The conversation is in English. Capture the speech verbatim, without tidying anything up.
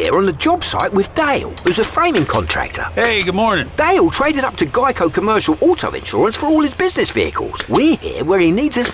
here on the job site with Dale, who's a framing contractor. Hey, good morning. Dale traded up to Geico Commercial Auto Insurance for all his business vehicles. We're here where he needs us